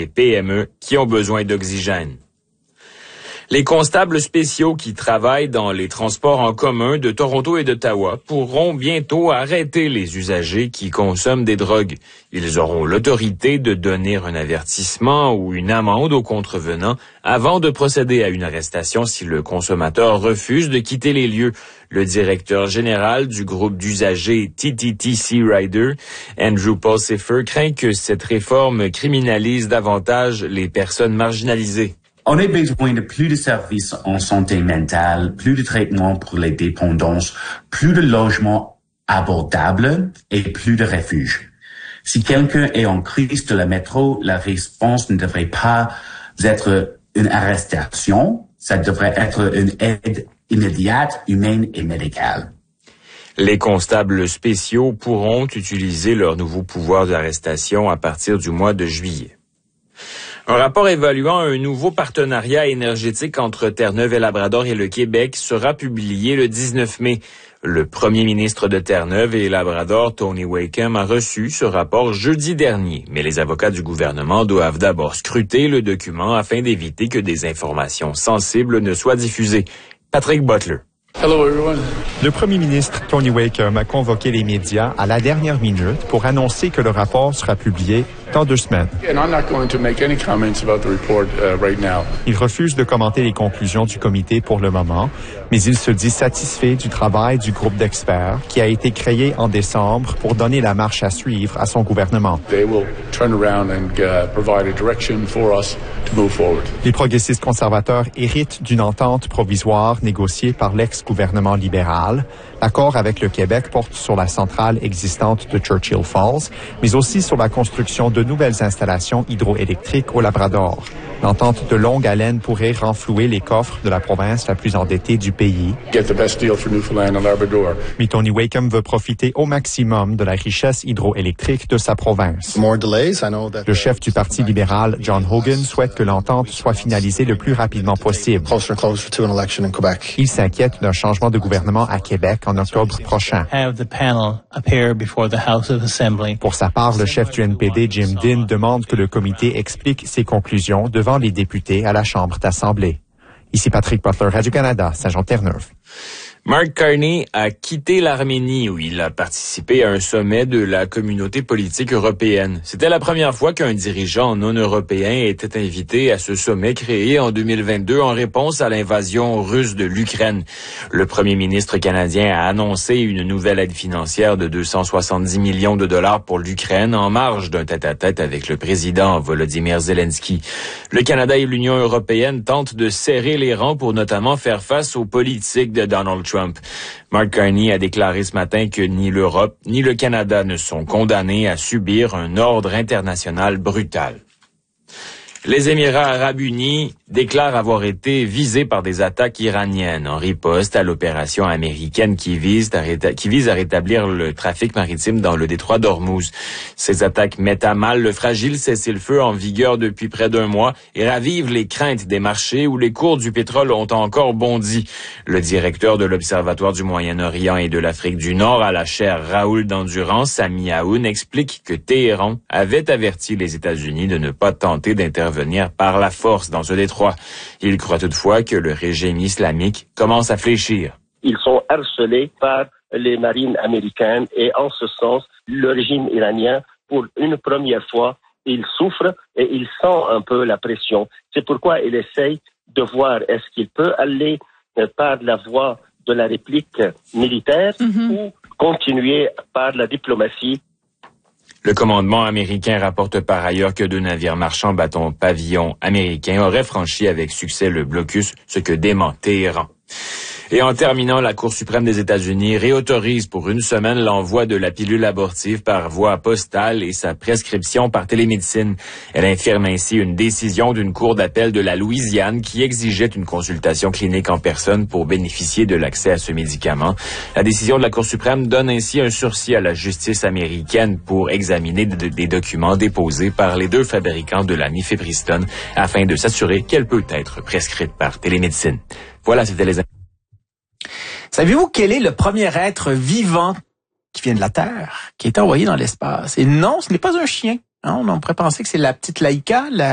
les PME qui ont besoin d'oxygène. Les constables spéciaux qui travaillent dans les transports en commun de Toronto et d'Ottawa pourront bientôt arrêter les usagers qui consomment des drogues. Ils auront l'autorité de donner un avertissement ou une amende aux contrevenants avant de procéder à une arrestation si le consommateur refuse de quitter les lieux. Le directeur général du groupe d'usagers TTTC Rider, Andrew Pulsifer, craint que cette réforme criminalise davantage les personnes marginalisées. On a besoin de plus de services en santé mentale, plus de traitements pour les dépendances, plus de logements abordables et plus de refuges. Si quelqu'un est en crise de la métro, la réponse ne devrait pas être une arrestation, ça devrait être une aide immédiate, humaine et médicale. Les constables spéciaux pourront utiliser leur nouveau pouvoir d'arrestation à partir du mois de juillet. Un rapport évaluant un nouveau partenariat énergétique entre Terre-Neuve et Labrador et le Québec sera publié le 19 mai. Le premier ministre de Terre-Neuve et Labrador, Tony Wakeham, a reçu ce rapport jeudi dernier. Mais les avocats du gouvernement doivent d'abord scruter le document afin d'éviter que des informations sensibles ne soient diffusées. Patrick Butler. Hello everyone. Le premier ministre Tony Wakeham a convoqué les médias à la dernière minute pour annoncer que le rapport sera publié dans 2 semaines. Il refuse de commenter les conclusions du comité pour le moment, mais il se dit satisfait du travail du groupe d'experts qui a été créé en décembre pour donner la marche à suivre à son gouvernement. Les progressistes conservateurs héritent d'une entente provisoire négociée par l'ex-gouvernement libéral. L'accord avec le Québec porte sur la centrale existante de Churchill Falls, mais aussi sur la construction de nouvelles installations hydroélectriques au Labrador. L'entente de longue haleine pourrait renflouer les coffres de la province la plus endettée du pays. Mais Tony Wakeham veut profiter au maximum de la richesse hydroélectrique de sa province. Le chef du Parti libéral, John Hogan, souhaite que l'entente soit finalisée le plus rapidement possible. Il s'inquiète d'un changement de gouvernement à Québec en octobre prochain. Pour sa part, le chef du NPD, Jim Dean, demande que le comité explique ses conclusions devant les députés à la Chambre d'Assemblée. Ici Patrick Butler, Radio-Canada, Saint-Jean-Terre-Neuve. Mark Carney a quitté l'Arménie où il a participé à un sommet de la communauté politique européenne. C'était la première fois qu'un dirigeant non européen était invité à ce sommet créé en 2022 en réponse à l'invasion russe de l'Ukraine. Le premier ministre canadien a annoncé une nouvelle aide financière de 270 millions de dollars pour l'Ukraine en marge d'un tête-à-tête avec le président Volodymyr Zelensky. Le Canada et l'Union européenne tentent de serrer les rangs pour notamment faire face aux politiques de Donald Trump. Mark Carney a déclaré ce matin que ni l'Europe ni le Canada ne sont condamnés à subir un ordre international brutal. Les Émirats arabes unis déclarent avoir été visés par des attaques iraniennes en riposte à l'opération américaine qui vise à rétablir le trafic maritime dans le détroit d'Ormuz. Ces attaques mettent à mal le fragile cessez-le-feu en vigueur depuis près d'1 mois et ravivent les craintes des marchés où les cours du pétrole ont encore bondi. Le directeur de l'Observatoire du Moyen-Orient et de l'Afrique du Nord à la chaire Raoul d'Endurance, Sami Aoun, explique que Téhéran avait averti les États-Unis de ne pas tenter d'intervenir par la force dans ce détroit. Il croit toutefois que le régime islamique commence à fléchir. Ils sont harcelés par les marines américaines et en ce sens, le régime iranien, pour une première fois, il souffre et il sent un peu la pression. C'est pourquoi il essaye de voir est-ce qu'il peut aller par la voie de la réplique militaire ou continuer par la diplomatie. Le commandement américain rapporte par ailleurs que 2 navires marchands bâton pavillon américains auraient franchi avec succès le blocus, ce que dément Téhéran. Et en terminant, la Cour suprême des États-Unis réautorise pour 1 semaine l'envoi de la pilule abortive par voie postale et sa prescription par télémédecine. Elle infirme ainsi une décision d'une cour d'appel de la Louisiane qui exigeait une consultation clinique en personne pour bénéficier de l'accès à ce médicament. La décision de la Cour suprême donne ainsi un sursis à la justice américaine pour examiner des documents déposés par les 2 fabricants de la mifepristone afin de s'assurer qu'elle peut être prescrite par télémédecine. Voilà, c'était les... Savez-vous quel est le premier être vivant qui vient de la Terre, qui a été envoyé dans l'espace? Et non, ce n'est pas un chien. On pourrait penser que c'est la petite Laïka,